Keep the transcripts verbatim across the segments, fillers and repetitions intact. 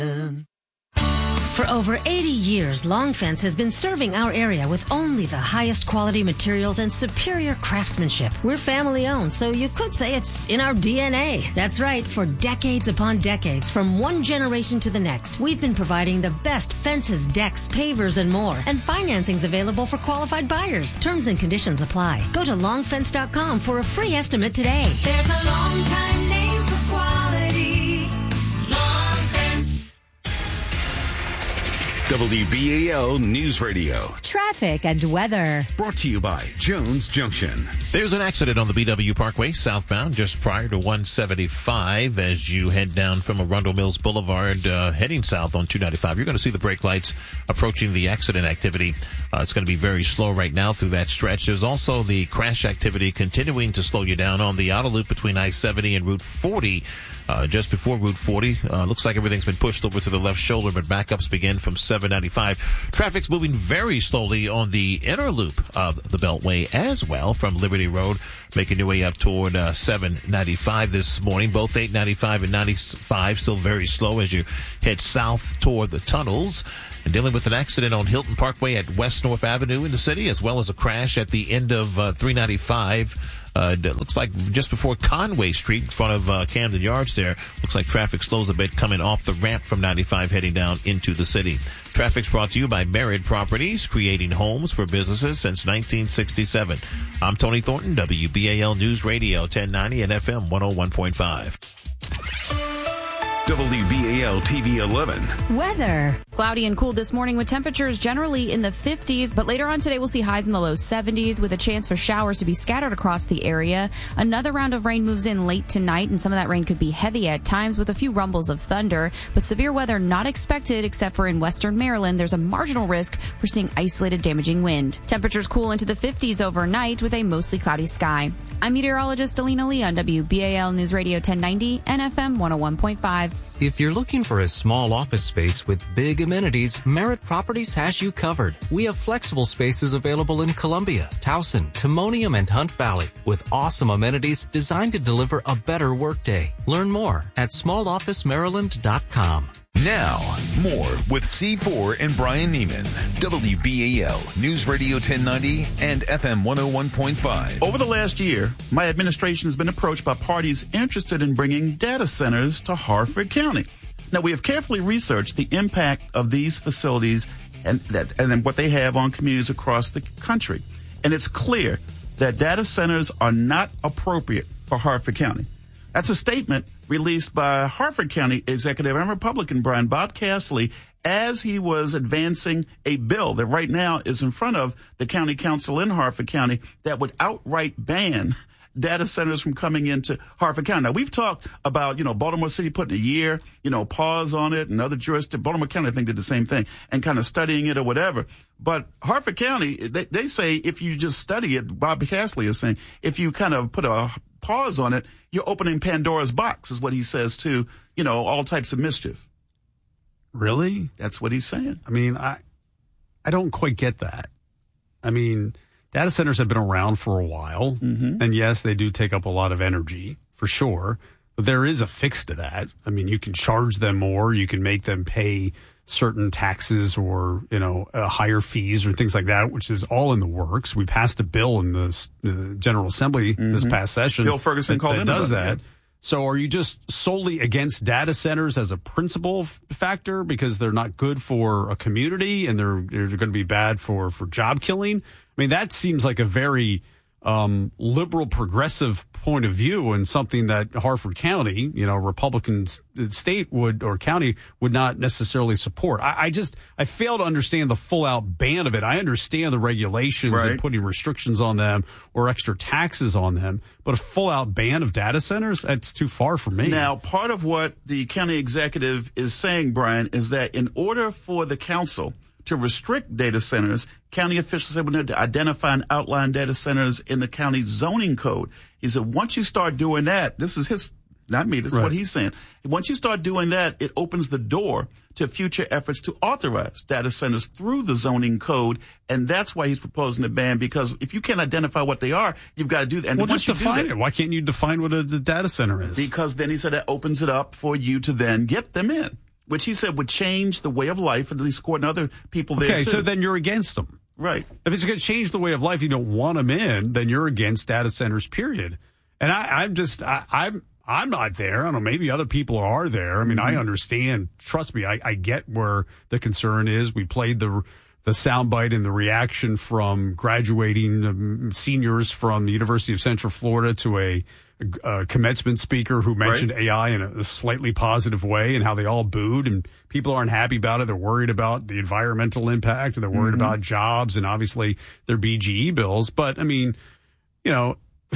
For over eighty years, Long Fence has been serving our area with only the highest quality materials and superior craftsmanship. We're family owned, so you could say it's in our D N A. That's right. For decades upon decades, from one generation to the next, we've been providing the best fences, decks, pavers, and more. And financing's available for qualified buyers. Terms and conditions apply. Go to long fence dot com for a free estimate today. There's a long time name for quality. Long Fence. W B A L News Radio. Traffic and weather. Brought to you by Jones Junction. There's an accident on the B W Parkway southbound just prior to one seventy-five as you head down from Arundel Mills Boulevard uh, heading south on two ninety-five. You're going to see the brake lights approaching the accident activity. Uh, it's going to be very slow right now through that stretch. There's also the crash activity continuing to slow you down on the outer loop between I seventy and Route forty. Uh, just before Route forty. Uh, looks like everything's been pushed over to the left shoulder, but backups begin from seven ninety-five. Traffic's moving very slowly on the inner loop of the Beltway as well from Liberty Road, making your way up toward uh, seven ninety-five this morning. Both eight ninety-five and ninety-five still very slow as you head south toward the tunnels. And dealing with an accident on Hilton Parkway at West North Avenue in the city, as well as a crash at the end of uh, three ninety-five. Uh, it looks like just before Conway Street in front of uh, Camden Yards there. Looks like traffic slows a bit coming off the ramp from ninety-five heading down into the city. Traffic's brought to you by Merit Properties, creating homes for businesses since nineteen sixty-seven. I'm Tony Thornton, W B A L News Radio ten ninety and F M one oh one point five. W B A L T V eleven. Weather. Cloudy and cool this morning with temperatures generally in the fifties, but later on today we'll see highs in the low seventies with a chance for showers to be scattered across the area. Another round of rain moves in late tonight, and some of that rain could be heavy at times with a few rumbles of thunder, but severe weather not expected except for in western Maryland. There's a marginal risk for seeing isolated damaging wind. Temperatures cool into the fifties overnight with a mostly cloudy sky. I'm meteorologist Alina Lee on W B A L News Radio ten ninety and F M one oh one point five. If you're looking for a small office space with big amenities, Merit Properties has you covered. We have flexible spaces available in Columbia, Towson, Timonium, and Hunt Valley with awesome amenities designed to deliver a better workday. Learn more at small office maryland dot com. Now, more with C four and Brian Neiman. W B A L News Radio ten ninety and F M one oh one point five. Over the last year, my administration has been approached by parties interested in bringing data centers to Harford County. Now, we have carefully researched the impact of these facilities and that, and then what they have on communities across the country. And it's clear that data centers are not appropriate for Harford County. That's a statement released by Harford County Executive and Republican Brian Bob Casserly as he was advancing a bill that right now is in front of the county council in Harford County that would outright ban data centers from coming into Harford County. Now, we've talked about, you know, Baltimore City putting a year, you know, pause on it, and other jurisdictions. Baltimore County, I think, did the same thing, and kind of studying it or whatever. But Harford County, they, they say if you just study it, Bob Casserly is saying, if you kind of put a pause on it, you're opening Pandora's box, is what he says, to, you know, all types of mischief. Really? That's what he's saying. I mean, I I don't quite get that. I mean, data centers have been around for a while, mm-hmm. and yes, they do take up a lot of energy, for sure, but there is a fix to that. I mean, you can charge them more, you can make them pay certain taxes or, you know, uh, higher fees or things like that, which is all in the works. We passed a bill in the, the General Assembly mm-hmm. this past session. Bill Ferguson that, called that in does about that. It. So are you just solely against data centers as a principal f- factor because they're not good for a community and they're they're going to be bad for, for job killing? I mean, that seems like a very um, liberal, progressive point of view and something that Harford County, you know, Republican state would or county would not necessarily support. I, I just I fail to understand the full out ban of it. I understand the regulations right. and putting restrictions on them or extra taxes on them, but a full out ban of data centers, that's too far for me. Now, part of what the county executive is saying, Brian, is that in order for the council to restrict data centers, county officials have been to identify and outline data centers in the county zoning code. He said, once you start doing that, this is his, not me, this is right. what he's saying. Once you start doing that, it opens the door to future efforts to authorize data centers through the zoning code. And that's why he's proposing the ban, because if you can't identify what they are, you've got to do that. And well, once just you define do that, it. Why can't you define what a, the data center is? Because then he said that opens it up for you to then get them in. which he said would change the way of life, at least according to other people there, Okay, too. so then you're against them. Right. If it's going to change the way of life, you don't want them in, then you're against data centers, period. And I, I'm just, I, I'm, I'm not there. I don't know, maybe other people are there. I mean, mm-hmm. I understand. Trust me, I, I get where the concern is. We played the the soundbite and the reaction from graduating um, seniors from the University of Central Florida to a, a commencement speaker who mentioned right. A I in a, a slightly positive way, and how they all booed, and people aren't happy about it. They're worried about the environmental impact, and they're worried mm-hmm. about jobs and obviously their B G E bills. But I mean, you know,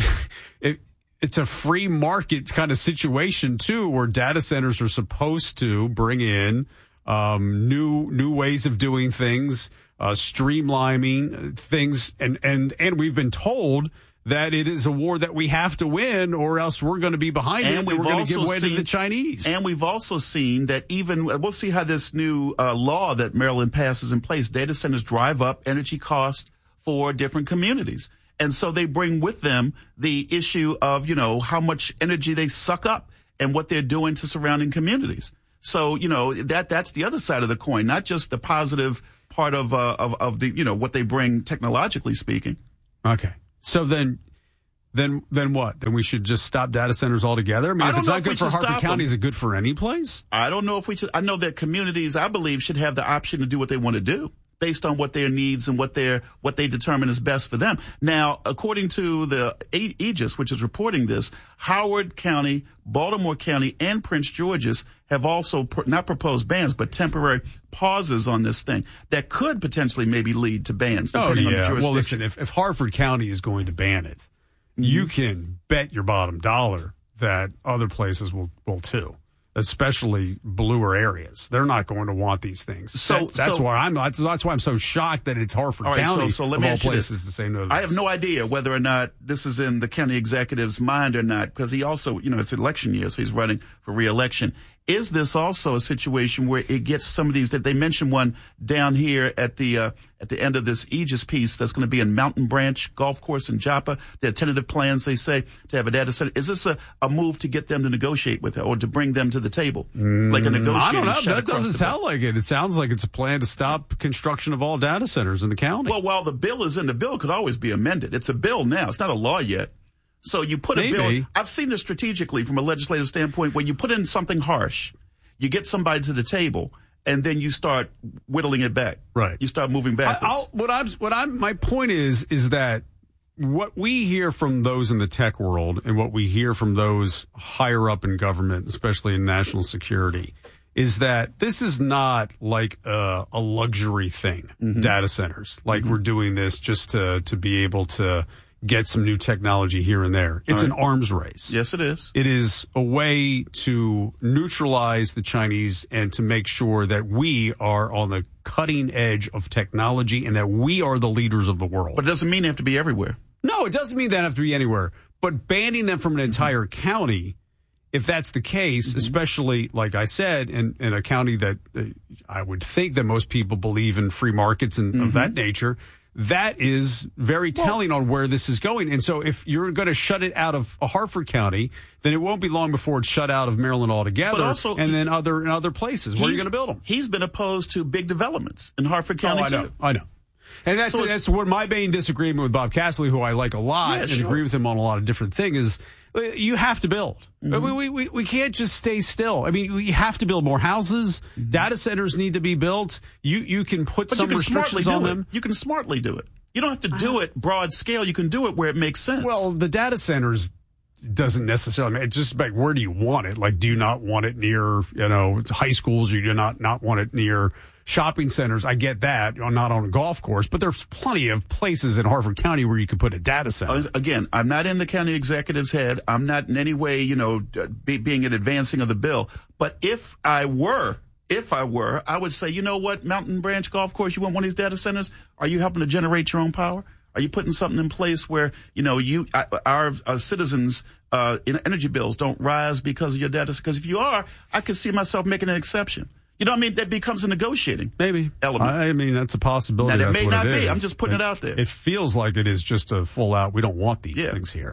it, it's a free market kind of situation too, where data centers are supposed to bring in um, new new ways of doing things, uh, streamlining things, and and and we've been told that it is a war that we have to win, or else we're going to be behind and it, and we're going to give way seen, to the Chinese. And we've also seen that even, we'll see how this new uh, law that Maryland passes in place, data centers drive up energy costs for different communities. And so they bring with them the issue of, you know, how much energy they suck up and what they're doing to surrounding communities. So, you know, that that's the other side of the coin, not just the positive part of uh, of, of the, you know, what they bring technologically speaking. Okay. So then, then, then what? Then we should just stop data centers altogether? I mean, I if it's not good if for Harford County, them. is it good for any place? I don't know if we should. I know that communities, I believe, should have the option to do what they want to do based on what their needs and what their what they determine is best for them. Now, according to the Aegis, which is reporting this, Howard County, Baltimore County, and Prince George's have also pr- not proposed bans, but temporary pauses on this thing that could potentially maybe lead to bans, depending oh, yeah. on the jurisdiction. Well, listen, if, if Harford County is going to ban it, mm-hmm. you can bet your bottom dollar that other places will, will too. Especially bluer areas, they're not going to want these things. So that, that's so, why I'm. That's, that's why I'm so shocked that it's Harford all right, County so, so let of me all ask you places this. to say no to I this. have no idea whether or not this is in the county executive's mind or not, because he also, you know, it's election year, so he's running for re-election. Is this also a situation where it gets some of these that they mentioned one down here at the uh, at the end of this Aegis piece that's going to be in Mountain Branch Golf Course in Joppa? Their tentative plans, they say, to have a data center. Is this a, a move to get them to negotiate with it or to bring them to the table, mm, like a negotiating? I don't know. shot That doesn't the sound like it. It sounds like it's a plan to stop construction of all data centers in the county. Well, while the bill is in, the bill could always be amended. It's a bill now. It's not a law yet. So you put Maybe. a bill. I've seen this strategically from a legislative standpoint, where you put in something harsh. You get somebody to the table, and then you start whittling it back. Right. You start moving backwards. I, I'll, what I'm, what I'm, my point is, is that what we hear from those in the tech world and what we hear from those higher up in government, especially in national security, is that this is not like a, a luxury thing, mm-hmm. data centers. Like mm-hmm. we're doing this just to, to be able to get some new technology here and there. It's right. an arms race. Yes, it is. It is a way to neutralize the Chinese and to make sure that we are on the cutting edge of technology and that we are the leaders of the world. But it doesn't mean they have to be everywhere. No, it doesn't mean they have to be anywhere. But banning them from an entire mm-hmm. county, if that's the case, mm-hmm. especially, like I said, in, in a county that uh, I would think that most people believe in free markets and mm-hmm. of that nature, that is very telling well, on where this is going. And so if you're going to shut it out of Harford County, then it won't be long before it's shut out of Maryland altogether. But also, and then other in other places. Where are you going to build them? He's been opposed to big developments in Harford County, oh, I know, too. I know. And that's so that's what my main disagreement with Bob Castley, who I like a lot yeah, and sure. agree with him on a lot of different things, is you have to build. Mm-hmm. We, we, we can't just stay still. I mean, we have to build more houses. Mm-hmm. Data centers need to be built. You you can put but some you can restrictions on do them. It. You can smartly do it. You don't have to do it broad scale. You can do it where it makes sense. Well, the data centers doesn't necessarily. It's just like, where do you want it? Like, do you not want it near, you know, high schools, or do you not not want it near shopping centers? I get that, not on a golf course, but there's plenty of places in Harford County where you could put a data center. Again, I'm not in the county executive's head. I'm not in any way, you know, be, being an advancing of the bill. But if I were. If I were, I would say, you know what, Mountain Branch Golf Course, you want one of these data centers? Are you helping to generate your own power? Are you putting something in place where, you know, you, our, our citizens' uh, energy bills don't rise because of your data? Because if you are, I could see myself making an exception. You know what I mean? That becomes a negotiating Maybe. element. I mean, that's a possibility. Now, that that's may what not it be. is. I'm just putting it, it out there. It feels like it is just a full out, we don't want these yeah. things here.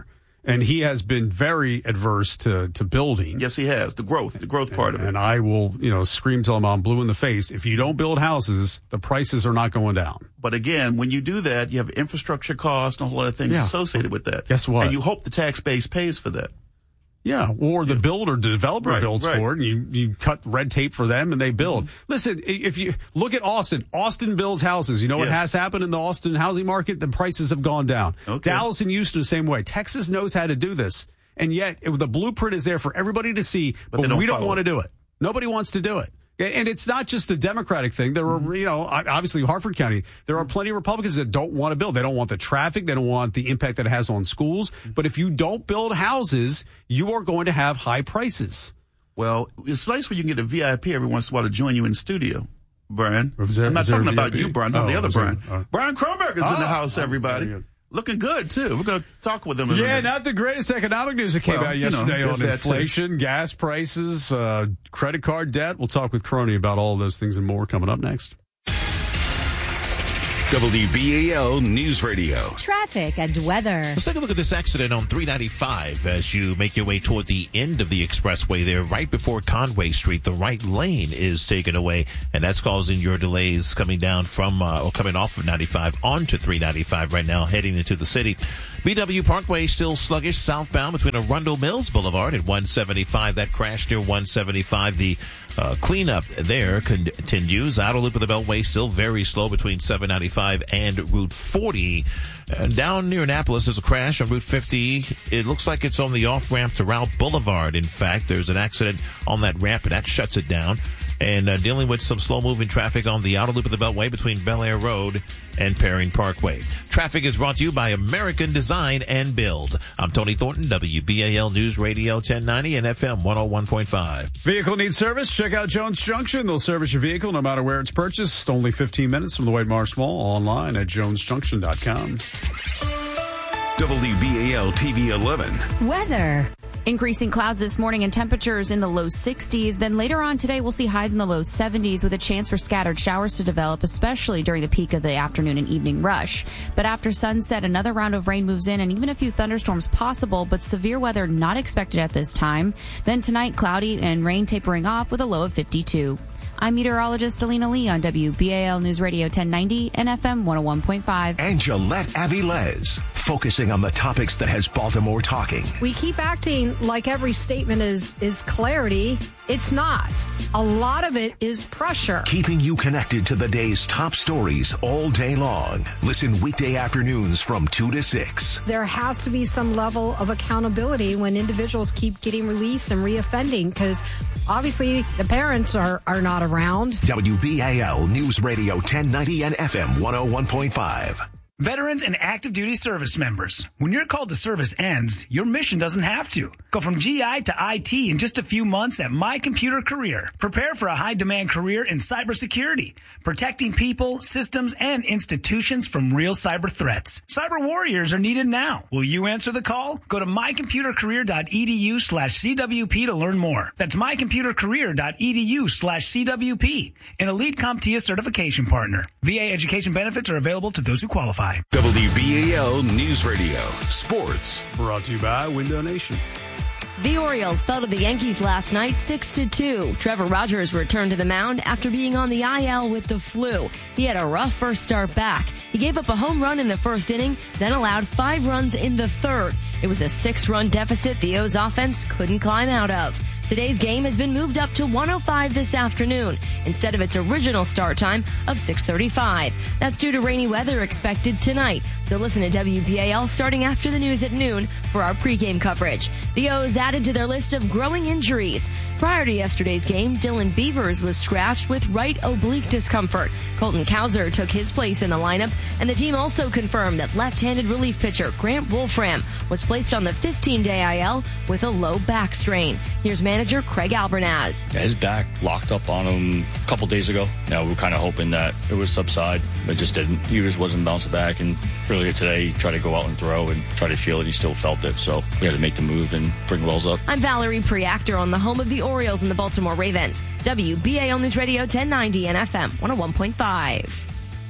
And he has been very adverse to, to building. Yes, he has. The growth, the growth part and, of it. And I will, you know, scream till I'm on blue in the face. If you don't build houses, the prices are not going down. But again, when you do that, you have infrastructure costs and a whole lot of things Yeah. associated with that. Guess what? And you hope the tax base pays for that. Yeah, or the builder, the developer Right, builds right. for it, and you, you cut red tape for them, and they build. Mm-hmm. Listen, if you look at Austin, Austin builds houses. You know what Yes. has happened in the Austin housing market? The prices have gone down. Okay. Dallas and Houston the same way. Texas knows how to do this, and yet it, the blueprint is there for everybody to see, But but, they don't we don't follow want to it. do it. Nobody wants to do it. And it's not just a Democratic thing. There are, you know, obviously Harford County, there are plenty of Republicans that don't want to build. They don't want the traffic. They don't want the impact that it has on schools. But if you don't build houses, you are going to have high prices. Well, it's nice when you can get a V I P every once in a while to join you in studio, Brian. Is there- I'm not is there talking a about V I P? you, Brian. No, Oh, the other is there- Brian. oh. Brian Kronberg is in the Ah, house, everybody. very good. Looking good, too. We're going to talk with him. in a Yeah, minute. not the greatest economic news that came Well, out you know, yesterday there's on that too. inflation, gas prices, uh, credit card debt. We'll talk with Crony about all those things and more coming up next. W B A L News Radio. Traffic and weather. Let's take a look at this accident on three ninety-five as you make your way toward the end of the expressway there, right before Conway Street. The right lane is taken away, and that's causing your delays coming down from, uh, or coming off of ninety-five onto three ninety-five right now, heading into the city. B W Parkway still sluggish southbound between Arundel Mills Boulevard and one seventy-five. That crash near one seventy-five. The uh, cleanup there continues. Outer loop of the Beltway still very slow between seven ninety-five and Route forty. Uh, down near Annapolis, there's a crash on Route fifty. It looks like it's on the off-ramp to Route Boulevard. In fact, there's an accident on that ramp, and that shuts it down. And uh, dealing with some slow-moving traffic on the outer loop of the Beltway between Bel Air Road and Perring Parkway. Traffic is brought to you by American Design and Build. I'm Tony Thornton, W B A L News Radio ten ninety and F M one oh one point five. Vehicle needs service? Check out Jones Junction. They'll service your vehicle no matter where it's purchased. Only fifteen minutes from the White Marsh Mall. Online at jones junction dot com. W B A L T V eleven. Weather. Increasing clouds this morning and temperatures in the low sixties. Then later on today, we'll see highs in the low seventies with a chance for scattered showers to develop, especially during the peak of the afternoon and evening rush. But after sunset, another round of rain moves in and even a few thunderstorms possible, but severe weather not expected at this time. Then tonight, cloudy and rain tapering off with a low of fifty-two. I'm meteorologist Alina Lee on W B A L News Radio ten ninety and F M one oh one point five. And Gillette Avilés, focusing on the topics that has Baltimore talking. We keep acting like every statement is, is clarity. It's not. A lot of it is pressure. Keeping you connected to the day's top stories all day long. Listen weekday afternoons from two to six. There has to be some level of accountability when individuals keep getting released and reoffending because obviously the parents are, are not around. W B A L News Radio ten ninety and F M one oh one point five. Veterans and active duty service members. When your call to service ends, your mission doesn't have to. Go from G I to I T in just a few months at My Computer Career. Prepare for a high-demand career in cybersecurity, protecting people, systems, and institutions from real cyber threats. Cyber warriors are needed now. Will you answer the call? Go to my computer career dot e d u slash C W P to learn more. That's my computer career dot e d u slash C W P, an elite CompTIA certification partner. V A education benefits are available to those who qualify. W B A L News Radio. Sports. Brought to you by Window Nation. The Orioles fell to the Yankees last night six to two. Trevor Rogers returned to the mound after being on the I L with the flu. He had a rough first start back. He gave up a home run in the first inning, then allowed five runs in the third. It was a six-run deficit the O's offense couldn't climb out of. Today's game has been moved up to one oh five this afternoon instead of its original start time of six thirty-five. That's due to rainy weather expected tonight. So listen to W B A L starting after the news at noon for our pregame coverage. The O's added to their list of growing injuries. Prior to yesterday's game, Dylan Beavers was scratched with right oblique discomfort. Colton Cowser took his place in the lineup, and the team also confirmed that left-handed relief pitcher Grant Wolfram was placed on the fifteen-day I L with a low back strain. Here's manager Craig Albernaz. Yeah, his back locked up on him a couple days ago. Now we were kind of hoping that it would subside, but it just didn't. He just wasn't bouncing back, and earlier today he tried to go out and throw and try to feel it. He still felt it, so we had to make the move and bring Wells up. I'm Valerie Preactor on the home of the Orioles and the Baltimore Ravens. W B A L News Radio ten ninety and F M one oh one point five.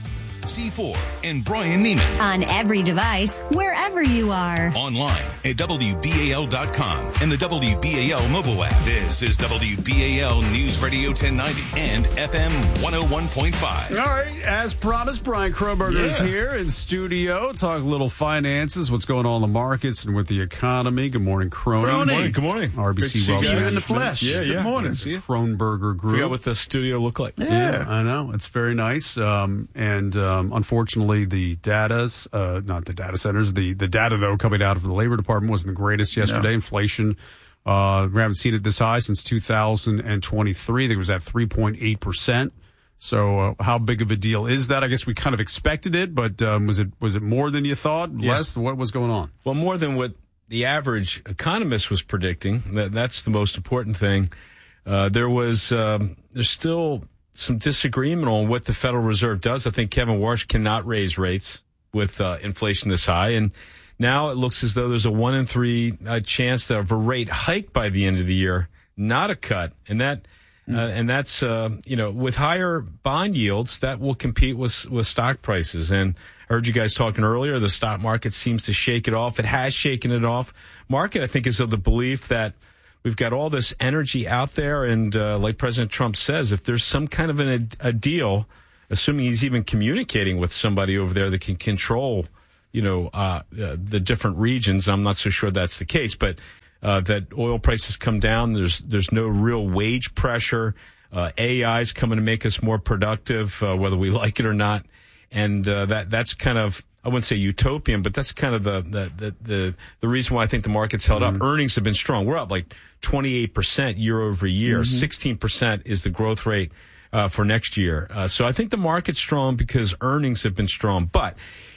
C four and Brian Neiman. On every device, wherever you are. Online at W B A L dot com and the W B A L mobile app. This is W B A L News Radio ten ninety and F M one oh one point five. All right, as promised, Brian Kroberger is Yeah. here in studio. Talk a little finances, what's going on in the markets and with the economy. Good morning, Crony. Crony. Good morning. Good morning. R B C Great to Wealth see you in the Management. flesh. Yeah, Good yeah. morning. Good to see you. Kronberger Group. Forgot what the studio looked like. Yeah. I know. It's very nice. Um, and um, unfortunately, the data's, uh, not the data centers, the, the data, though, coming out of the Labor Department wasn't the greatest yesterday. No. Inflation, uh, we haven't seen it this high since two thousand twenty-three. I think it was at three point eight percent. So uh, how big of a deal is that? I guess we kind of expected it, but um, was it was it more than you thought? Yeah. Less? What was going on? Well, more than what the average economist was predicting. That, that's the most important thing. Uh, there was um, there's still some disagreement on what the Federal Reserve does. I think Kevin Warsh cannot raise rates with uh, inflation this high, and now it looks as though there's a one in three uh, chance of a rate hike by the end of the year, not a cut, and that. Uh, and that's, uh, you know, with higher bond yields, that will compete with with stock prices. And I heard you guys talking earlier, the stock market seems to shake it off. It has shaken it off. Market, I think, is of the belief that we've got all this energy out there. And uh, like President Trump says, if there's some kind of an, a, a deal, assuming he's even communicating with somebody over there that can control, you know, uh, uh, the different regions, I'm not so sure that's the case, but Uh, that oil prices come down. There's there's no real wage pressure. Uh, A I is coming to make us more productive, uh, whether we like it or not. And uh, that that's kind of, I wouldn't say utopian, but that's kind of the the the the, the reason why I think the market's held Mm-hmm. up. Earnings have been strong. We're up like twenty-eight percent year over year. Mm-hmm. sixteen percent is the growth rate uh, for next year. Uh, so I think the market's strong because earnings have been strong. But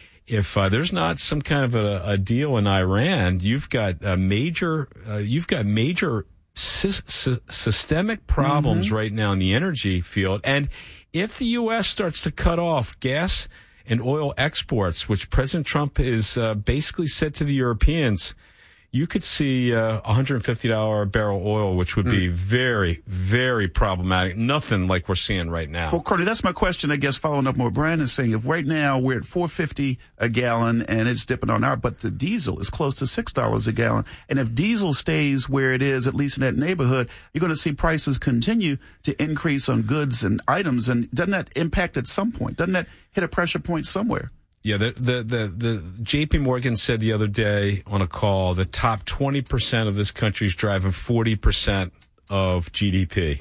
if uh, there's not some kind of a, a deal in Iran, you've got a major, uh, you've got major sy- sy- systemic problems Mm-hmm. right now in the energy field. And if the U S starts to cut off gas and oil exports, which President Trump is uh, basically said to the Europeans, you could see uh, one hundred fifty dollars a barrel oil, which would be very, very problematic. Nothing like we're seeing right now. Well, Cardi, that's my question, I guess, following up on what Brian is saying. If right now we're at four fifty a gallon and it's dipping on our, but the diesel is close to six dollars a gallon. And if diesel stays where it is, at least in that neighborhood, you're going to see prices continue to increase on goods and items. And doesn't that impact at some point? Doesn't that hit a pressure point somewhere? Yeah, the, the the the J P Morgan said the other day on a call, the top twenty percent of this country is driving forty percent of G D P.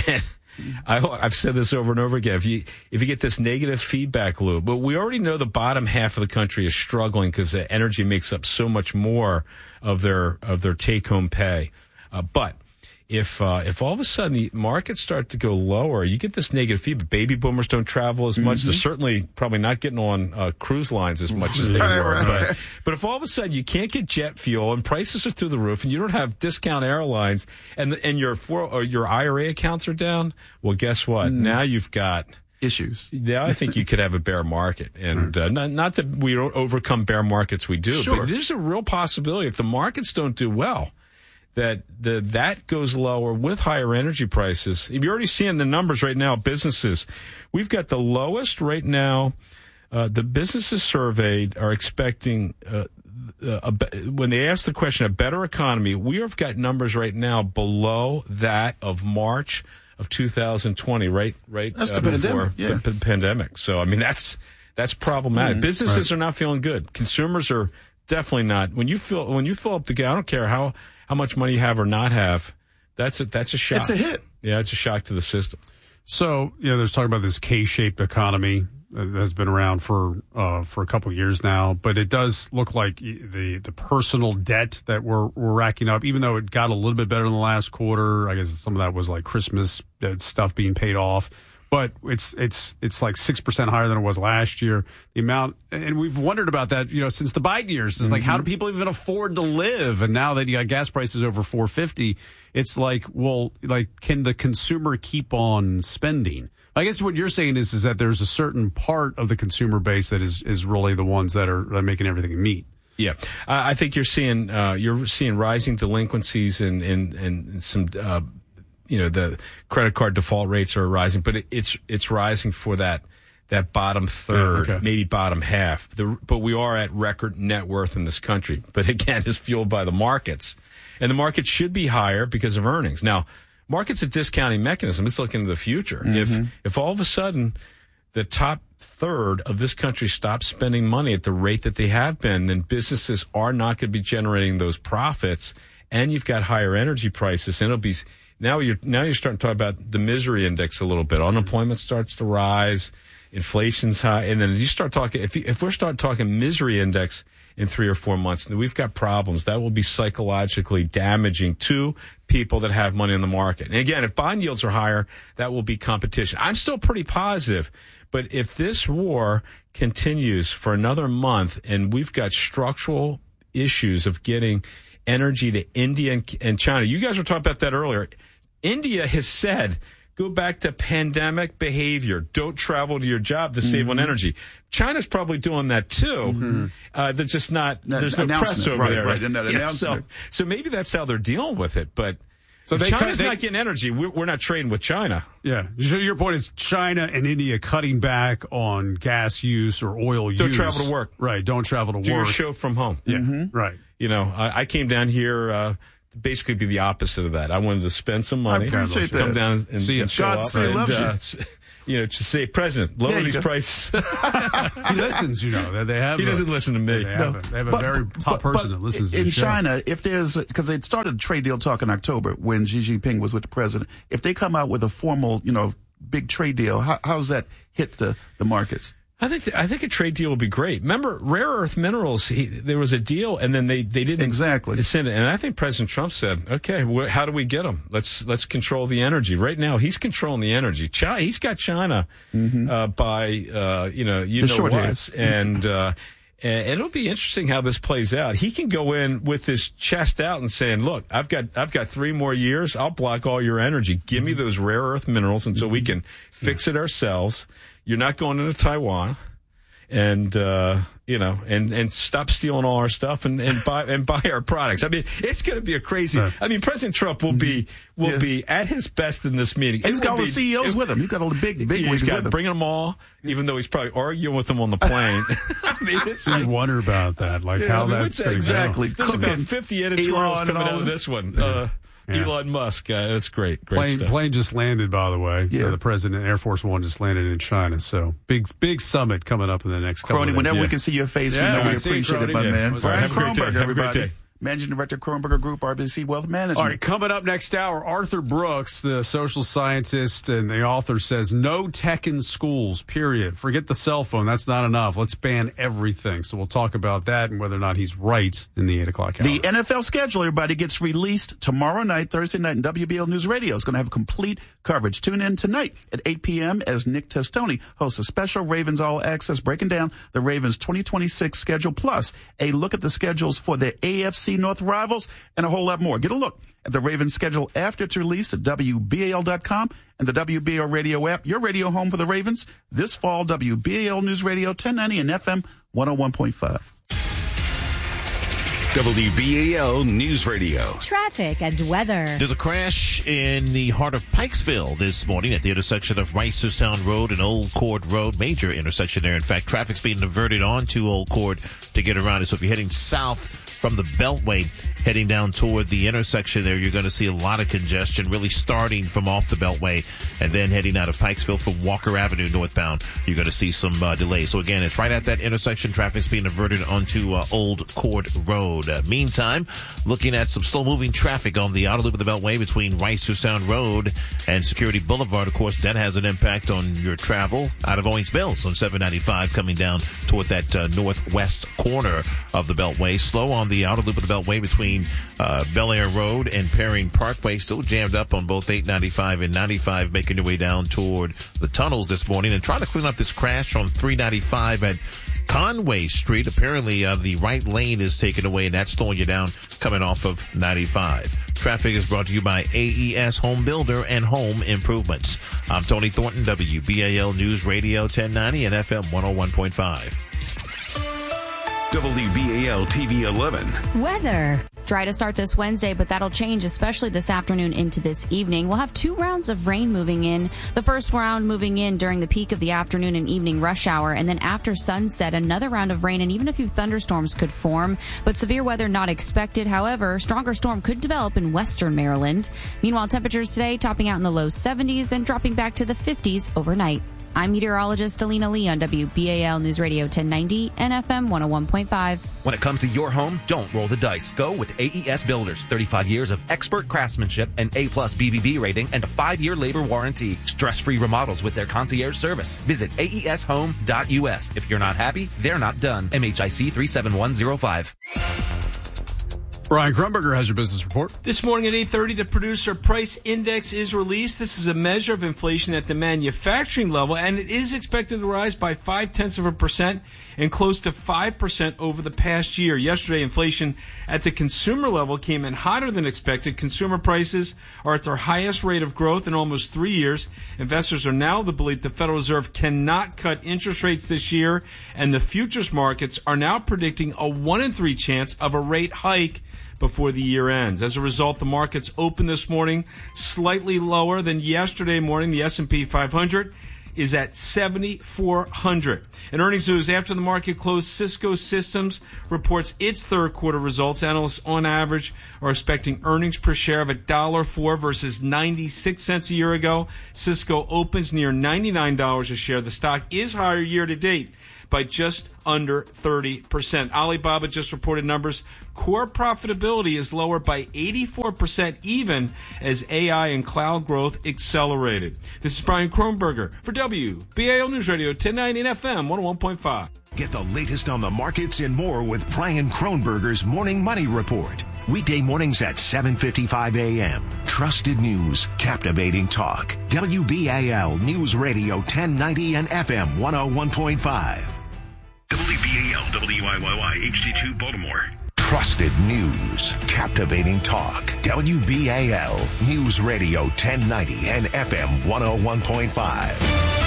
I, I've said this over and over again. If you if you get this negative feedback loop, but we already know the bottom half of the country is struggling because the energy makes up so much more of their of their take home pay. Uh, but if uh, if all of a sudden the markets start to go lower, you get this negative feedback. Baby boomers don't travel as much. Mm-hmm. They're certainly probably not getting on uh, cruise lines as much as they Right, were. right, but, right. but if all of a sudden you can't get jet fuel and prices are through the roof and you don't have discount airlines and and your for, or your I R A accounts are down, well, guess what? Mm. Now you've got issues. Yeah, I think you could have a bear market, and uh, not, not that we don't overcome bear markets, we do, Sure. but there's a real possibility if the markets don't do well, that the that goes lower with higher energy prices. You're already seeing the numbers right now. Businesses, we've got the lowest right now. Uh, the businesses surveyed are expecting, uh, a, when they ask the question, a better economy. We have got numbers right now below that of March of two thousand twenty. Right, right. That's uh, the pandemic, before yeah. the p- pandemic. So I mean, that's that's problematic. Mm, Businesses right. are not feeling good. Consumers are definitely not. When you fill when you fill up the, I don't care how. how much money you have or not have, that's a, that's a shock. It's a hit. Yeah, it's a shock to the system. So, you know, there's talking about this K-shaped economy that has been around for uh, for a couple of years now, but it does look like the the personal debt that we're we're racking up, even though it got a little bit better in the last quarter. I guess some of that was like Christmas stuff being paid off. But it's it's it's like six percent higher than it was last year. The amount, and we've wondered about that, you know, since the Biden years. It's like, how do people even afford to live? And now that you got gas prices over four fifty, it's like, well, like, can the consumer keep on spending? I guess what you're saying is is that there's a certain part of the consumer base that is is really the ones that are, that are making everything meet. Yeah, I I think you're seeing uh, you're seeing rising delinquencies and and and some. Uh, you know, the credit card default rates are rising, but it, it's it's rising for that that bottom third, Yeah, okay. maybe bottom half. The, but we are at record net worth in this country. But again, it's fueled by the markets. And the market should be higher because of earnings. Now, market's a discounting mechanism. It's looking to the future. Mm-hmm. If if all of a sudden the top third of this country stops spending money at the rate that they have been, then businesses are not going to be generating those profits. And you've got higher energy prices, and it'll be now you're now you're starting to talk about the misery index a little bit. Unemployment starts to rise, inflation's high, and then as you start talking, if you, if we're start talking misery index in three or four months, then we've got problems. That will be psychologically damaging to people that have money in the market. And again, if bond yields are higher, that will be competition. I'm still pretty positive, but if this war continues for another month, and we've got structural issues of getting energy to India and, and China. You guys were talking about that earlier. India has said, go back to pandemic behavior. Don't travel to your job to save mm-hmm. on energy. China's probably doing that too. Mm-hmm. Uh, they're just not, That there's no press announcement, over right, there. right, and that Yeah, so, announcement. so maybe that's how they're dealing with it. But So if they China's cut- they- not getting energy, we're, we're not trading with China. Yeah. So your point is China and India cutting back on gas use or oil Don't use. travel to work. Right. Don't travel to Do your work. show from home. Yeah. Mm-hmm. Right. You know, I, I came down here uh, to basically be the opposite of that. I wanted to spend some money. I appreciate Come that. down and, See ya. and show God up. say and, loves you. uh, you know, to say, President, lower Yeah, you these go. prices. He listens, you know. They- They have He a- doesn't listen to me. They have, a, they have a very top person that listens to in the show. China, if there's because they started a trade deal talk in October when Xi Jinping was with the president. If they come out with a formal, you know, big trade deal, how how's that hit the the markets? I think th- I think a trade deal would be great. Remember, rare earth minerals. He, there was a deal, and then they, they didn't exactly send it. And I think President Trump said, "Okay, wh- how do we get them? Let's let's control the energy." Right now, he's controlling the energy. China, he's got China Mm-hmm. uh, by uh, you know you The know short what, hairs. and. Uh, And it'll be interesting how this plays out. He can go in with his chest out and saying, "Look, I've got I've got three more years. I'll block all your energy. Give me those rare earth minerals until we can fix it ourselves. You're not going into Taiwan, and uh, you know, and and stop stealing all our stuff and, and buy and buy our products." I mean, it's going to be a crazy. I mean, President Trump will be will Yeah. be at his best in this meeting. And he's It got will all the be- C E Os it- with him. He's got all the big big He's wigs got with him. bringing them all, even though he's probably arguing with them on the plane. I mean, it's You like, wonder about that, like yeah, how I mean, that's what's that? gonna go. Exactly. There's about Cooking. fifty editorials Elon coming and out all of that. this one. Uh, Yeah. Elon Musk. Uh, that's great. Great Plane, stuff. plane just landed, by the way. Yeah. Uh, the president, Air Force One, just landed in China. So big, big summit coming up in the next couple Crony, of days. whenever Yeah. we can see your face, Yeah, we know I we see you, appreciate it, Crony. my Yeah. man. Have a Brian great day. Kronberg, Have a great everybody. day. Managing Director, Kronberger Group, R B C Wealth Management. All right, coming up next hour, Arthur Brooks, the social scientist and the author, says no tech in schools, period. Forget the cell phone. That's not enough. Let's ban everything. So we'll talk about that and whether or not he's right in the eight o'clock hour. The N F L schedule, everybody, gets released tomorrow night, Thursday night, and W B L News Radio is going to have complete coverage. Tune in tonight at eight p.m. as Nick Testoni hosts a special Ravens All Access breaking down the Ravens twenty twenty-six schedule, plus a look at the schedules for the A F C North rivals and a whole lot more. Get a look at the Ravens schedule after it's released at W B A L dot com and the W B A L radio app, your radio home for the Ravens. This fall, W B A L News Radio ten ninety and F M one oh one point five. W B A L News Radio. Traffic and weather. There's a crash in the heart of Pikesville this morning at the intersection of Reisterstown Road and Old Court Road. Major intersection there. In fact, traffic's being diverted onto Old Court to get around it. So if you're heading south from the Beltway, heading down toward the intersection there, you're going to see a lot of congestion, really starting from off the Beltway and then heading out of Pikesville from Walker Avenue northbound. You're going to see some uh, delays. So again, it's right at that intersection. Traffic's being diverted onto uh, Old Court Road. Uh, meantime, looking at some slow-moving traffic on the outer loop of the Beltway between Reisterstown Road and Security Boulevard. Of course, that has an impact on your travel out of Owings Mills on seven ninety-five coming down toward that uh, northwest corner of the Beltway. Slow on the outer loop of the Beltway between uh, Bel Air Road and Perrine Parkway. Still jammed up on both eight ninety-five and ninety-five, making your way down toward the tunnels this morning. And trying to clean up this crash on three ninety-five at Conway Street. Apparently, uh, the right lane is taken away, and that's slowing you down coming off of ninety-five. Traffic is brought to you by A E S Home Builder and Home Improvements. I'm Tony Thornton, W B A L News Radio ten ninety and F M one oh one point five. W B A L T V eleven. Weather. Dry to start this Wednesday, but that'll change, especially this afternoon into this evening. We'll have two rounds of rain moving in. The first round moving in during the peak of the afternoon and evening rush hour, and then after sunset, another round of rain and even a few thunderstorms could form, but severe weather not expected. However, stronger storm could develop in western Maryland. Meanwhile, temperatures today topping out in the low seventies, then dropping back to the fifties overnight. I'm meteorologist Alina Lee on W B A L News Radio ten ninety and F M one oh one point five. When it comes to your home, don't roll the dice. Go with A E S Builders. thirty-five years of expert craftsmanship, an A-plus B B B rating, and a five-year labor warranty. Stress-free remodels with their concierge service. Visit A E S home dot U S. If you're not happy, they're not done. M H I C three seven one zero five. Brian Krumberger has your business report. This morning at eight thirty, the Producer Price Index is released. This is a measure of inflation at the manufacturing level, and it is expected to rise by five-tenths of a percent and close to five percent over the past year. Yesterday, inflation at the consumer level came in hotter than expected. Consumer prices are at their highest rate of growth in almost three years. Investors are now of the belief the Federal Reserve cannot cut interest rates this year, and the futures markets are now predicting a one in three chance of a rate hike before the year ends. As a result, the markets opened this morning slightly lower than yesterday morning. The S and P five hundred is at seventy-four hundred. In earnings news, after the market closed, Cisco Systems reports its third quarter results. Analysts on average are expecting earnings per share of one dollar and four cents versus ninety-six cents a year ago. Cisco opens near ninety-nine dollars a share. The stock is higher year to date by just under thirty percent. Alibaba just reported numbers. Core profitability is lower by eighty-four percent even as A I and cloud growth accelerated. This is Brian Kronberger for W B A L News Radio ten ninety and F M one oh one point five. Get the latest on the markets and more with Brian Kronberger's Morning Money Report. Weekday mornings at seven fifty-five a.m. Trusted news, captivating talk. W B A L News Radio ten ninety and F M one oh one point five. W B A L W I Y Y H D two Baltimore. Trusted news, captivating talk. W B A L News Radio ten ninety and F M one oh one point five.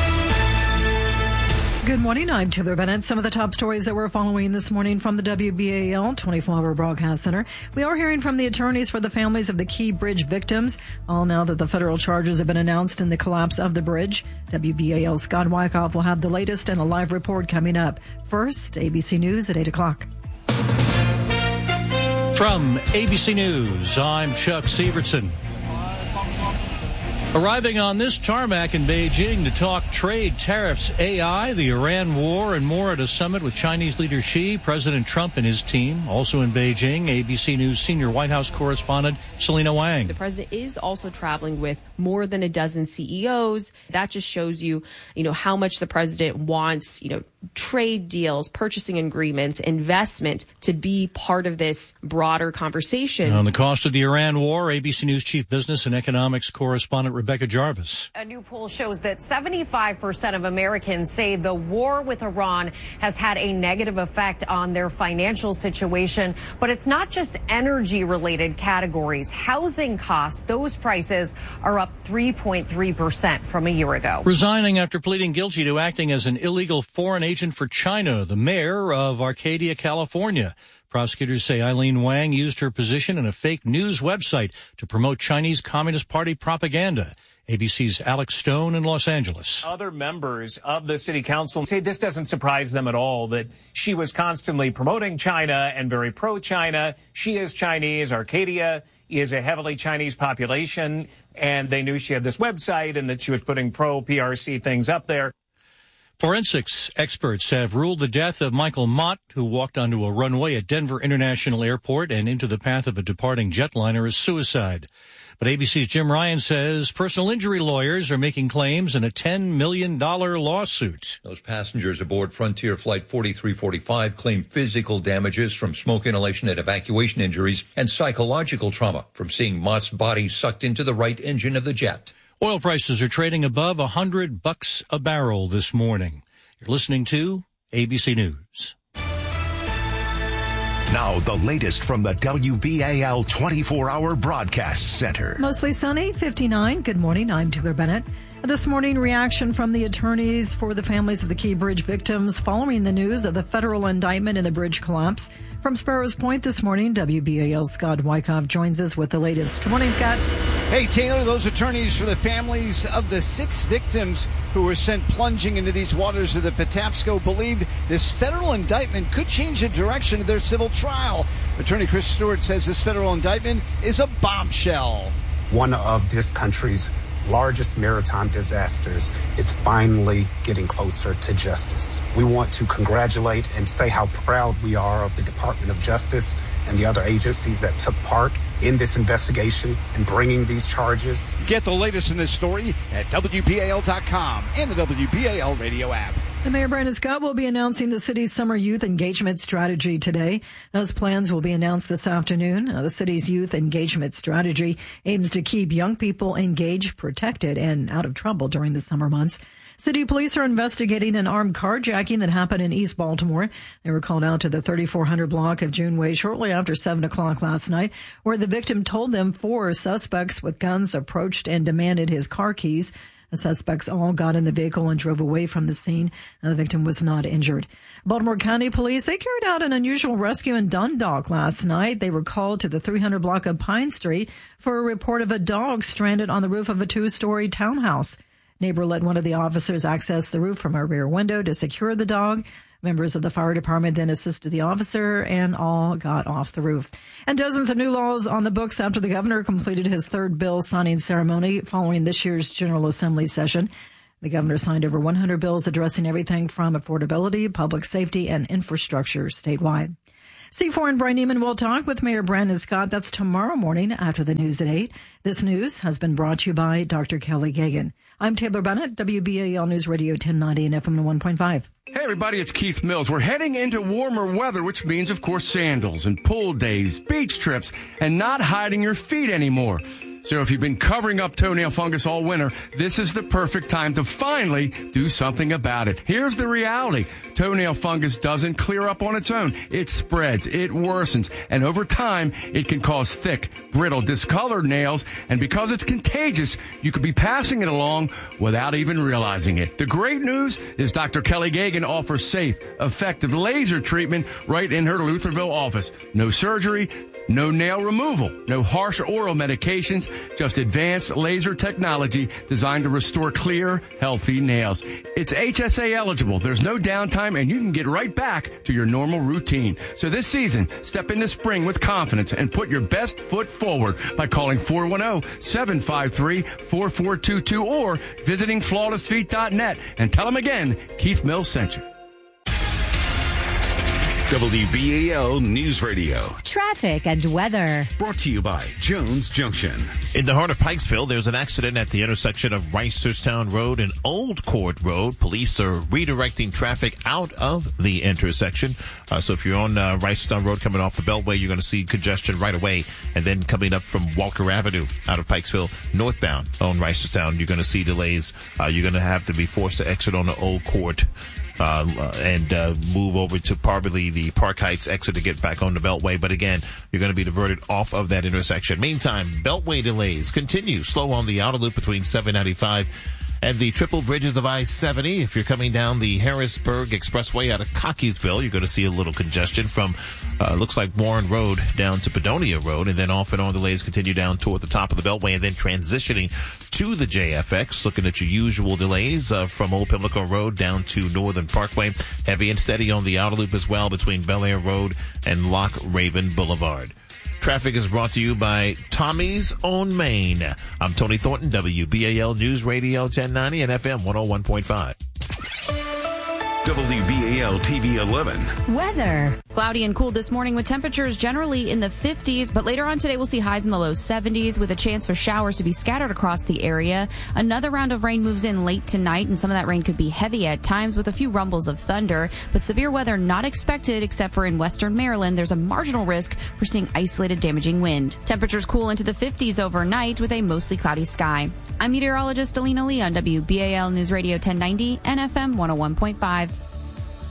Good morning. I'm Taylor Bennett. Some of the top stories that we're following this morning from the W B A L twenty-four hour Broadcast Center. We are hearing from the attorneys for the families of the Key Bridge victims, all now that the federal charges have been announced in the collapse of the bridge. W B A L's Scott Wyckoff will have the latest and a live report coming up. First, A B C News at eight o'clock. From A B C News, I'm Chuck Sievertson. Arriving on this tarmac in Beijing to talk trade, tariffs, A I, the Iran war, and more at a summit with Chinese leader Xi, President Trump and his team. Also in Beijing, A B C News senior White House correspondent Selena Wang. The president is also traveling with more than a dozen C E Os. That just shows you, you know, how much the president wants, you know, trade deals, purchasing agreements, investment to be part of this broader conversation. On the cost of the Iran war, A B C News chief business and economics correspondent Rebecca Jarvis. A new poll shows that seventy-five percent of Americans say the war with Iran has had a negative effect on their financial situation. But it's not just energy-related categories. Housing costs, those prices are up three point three percent from a year ago. Resigning after pleading guilty to acting as an illegal foreign agent for China, the mayor of Arcadia, California. Prosecutors say Eileen Wang used her position in a fake news website to promote Chinese Communist Party propaganda. A B C's Alex Stone in Los Angeles. Other members of the city council say this doesn't surprise them at all, that she was constantly promoting China and very pro-China. She is Chinese. Arcadia is a heavily Chinese population, and they knew she had this website and that she was putting pro-P R C things up there. Forensics experts have ruled the death of Michael Mott, who walked onto a runway at Denver International Airport and into the path of a departing jetliner, as suicide. But A B C's Jim Ryan says personal injury lawyers are making claims in a ten million dollars lawsuit. Those passengers aboard Frontier Flight forty-three forty-five claim physical damages from smoke inhalation and evacuation injuries and psychological trauma from seeing Mott's body sucked into the right engine of the jet. Oil prices are trading above a hundred bucks a barrel this morning. You're listening to A B C News. Now the latest from the W B A L twenty-four hour Broadcast Center. Mostly sunny, fifty-nine. Good morning. I'm Taylor Bennett. This morning, reaction from the attorneys for the families of the Key Bridge victims following the news of the federal indictment in the bridge collapse. From Sparrows Point this morning, W B A L's Scott Wyckoff joins us with the latest. Good morning, Scott. Hey, Taylor, those attorneys for the families of the six victims who were sent plunging into these waters of the Patapsco believe this federal indictment could change the direction of their civil trial. Attorney Chris Stewart says this federal indictment is a bombshell. One of this country's largest maritime disasters is finally getting closer to justice. We want to congratulate and say how proud we are of the Department of Justice and the other agencies that took part in this investigation and bringing these charges. Get the latest in this story at W B A L dot com and the W B A L radio app. The Mayor Brandon Scott will be announcing the city's summer youth engagement strategy today. Those plans will be announced this afternoon. Uh, the city's youth engagement strategy aims to keep young people engaged, protected, and out of trouble during the summer months. City police are investigating an armed carjacking that happened in East Baltimore. They were called out to the thirty-four hundred block of June Way shortly after seven o'clock last night, where the victim told them four suspects with guns approached and demanded his car keys. The suspects all got in the vehicle and drove away from the scene. The victim was not injured. Baltimore County Police, they carried out an unusual rescue in Dundalk last night. They were called to the three hundred block of Pine Street for a report of a dog stranded on the roof of a two-story townhouse. Neighbor let one of the officers access the roof from a rear window to secure the dog. Members of the fire department then assisted the officer and all got off the roof. And dozens of new laws on the books after the governor completed his third bill signing ceremony following this year's General Assembly session. The governor signed over one hundred bills addressing everything from affordability, public safety, and infrastructure statewide. C four and Brian Neiman will talk with Mayor Brandon Scott. That's tomorrow morning after the news at eight. This news has been brought to you by Doctor Kelly Gagan. I'm Taylor Bennett, W B A L News Radio ten ninety and F M one point five. Hey everybody, it's Keith Mills. We're heading into warmer weather, which means, of course, sandals and pool days, beach trips, and not hiding your feet anymore. So if you've been covering up toenail fungus all winter, this is the perfect time to finally do something about it. Here's the reality. Toenail fungus doesn't clear up on its own. It spreads, it worsens, and over time, it can cause thick, brittle, discolored nails, and because it's contagious, you could be passing it along without even realizing it. The great news is Doctor Kelly Gagan offers safe, effective laser treatment right in her Lutherville office. No surgery, no nail removal, no harsh oral medications, just advanced laser technology designed to restore clear, healthy nails. It's H S A eligible. There's no downtime, and you can get right back to your normal routine. So this season, step into spring with confidence and put your best foot forward by calling four one zero, seven five three, four four two two or visiting flawless feet dot net and tell them again, Keith Mills sent you. W B A L News Radio. Traffic and weather. Brought to you by Jones Junction. In the heart of Pikesville, there's an accident at the intersection of Reisterstown Road and Old Court Road. Police are redirecting traffic out of the intersection. Uh, so if you're on uh, Reisterstown Road coming off the Beltway, you're going to see congestion right away. And then coming up from Walker Avenue out of Pikesville northbound on Reisterstown, you're going to see delays. Uh, you're going to have to be forced to exit on the Old Court Uh, and uh, move over to probably the Park Heights exit to get back on the Beltway. But again, you're going to be diverted off of that intersection. Meantime, Beltway delays continue. Slow on the outer loop between seven ninety-five and the triple bridges of I seventy. If you're coming down the Harrisburg Expressway out of Cockeysville, you're going to see a little congestion from, uh, looks like Warren Road down to Padonia Road, and then off and on delays continue down toward the top of the Beltway, and then transitioning to the J F X, looking at your usual delays uh, from Old Pimlico Road down to Northern Parkway. Heavy and steady on the outer loop as well between Bel Air Road and Loch Raven Boulevard. Traffic is brought to you by Tommy's on Main. I'm Tony Thornton, W B A L News Radio ten ninety and F M one oh one point five. W B A L T V eleven. Weather. Cloudy and cool this morning with temperatures generally in the fifties, but later on today we'll see highs in the low seventies with a chance for showers to be scattered across the area. Another round of rain moves in late tonight, and some of that rain could be heavy at times with a few rumbles of thunder, but severe weather not expected except for in western Maryland. There's a marginal risk for seeing isolated damaging wind. Temperatures cool into the fifties overnight with a mostly cloudy sky. I'm meteorologist Alina Lee on W B A L News Radio ten ninety and F M one oh one point five.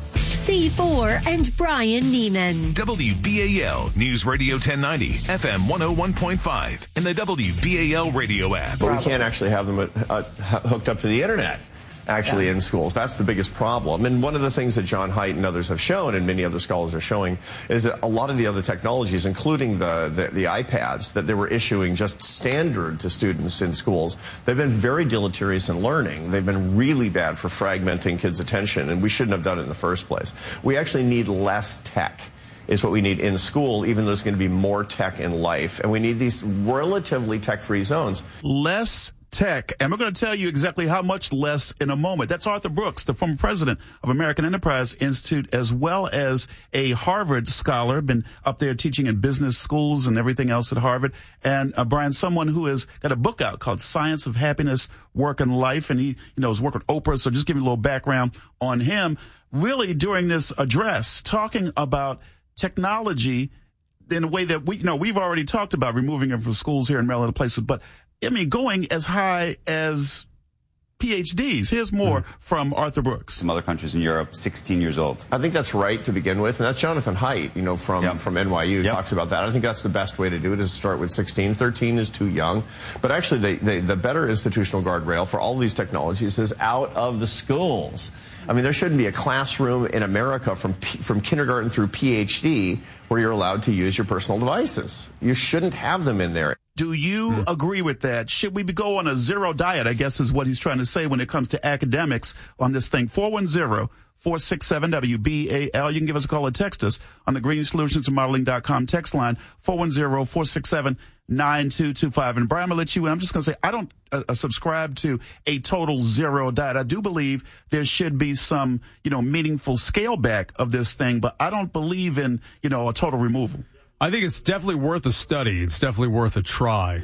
C four and Brian Neiman. W B A L News Radio ten ninety, F M one oh one point five, and the W B A L radio app. But we can't actually have them uh, hooked up to the internet. Actually, yeah. in schools. That's the biggest problem. And one of the things that John Haidt and others have shown, and many other scholars are showing, is that a lot of the other technologies, including the, the, the iPads that they were issuing just standard to students in schools, they've been very deleterious in learning. They've been really bad for fragmenting kids' attention, and we shouldn't have done it in the first place. We actually need less tech is what we need in school, even though there's going to be more tech in life. And we need these relatively tech-free zones. Less tech, and we're going to tell you exactly how much less in a moment. That's Arthur Brooks, the former president of American Enterprise Institute, as well as a Harvard scholar, been up there teaching in business schools and everything else at Harvard. And uh, Brian, someone who has got a book out called Science of Happiness, Work and Life, and he, you know, has worked with Oprah. So just give you a little background on him. Really, during this address, talking about technology in a way that we, you know, we've already talked about removing it from schools here in Maryland and places, but I mean, going as high as P H Ds. Here's more mm-hmm. from Arthur Brooks. Some other countries in Europe, sixteen years old. I think that's right to begin with, and that's Jonathan Haidt, you know, from, yep. from N Y U, yep. talks about that. I think that's the best way to do it, is to start with sixteen. thirteen is too young. But actually, the, the, the better institutional guardrail for all these technologies is out of the schools. I mean, there shouldn't be a classroom in America from from kindergarten through P H D where you're allowed to use your personal devices. You shouldn't have them in there. Do you mm. agree with that? Should we go on a zero diet, I guess is what he's trying to say when it comes to academics on this thing? four one zero, four six seven, W B A L. You can give us a call or text us on the green solutions modeling dot com text line, four one zero, four six seven, nine two two five. And Brian, I'm going to let you in. I'm just going to say I don't uh, subscribe to a total zero diet. I do believe there should be some, you know, meaningful scale back of this thing, but I don't believe in, you know, a total removal. I think it's definitely worth a study. It's definitely worth a try.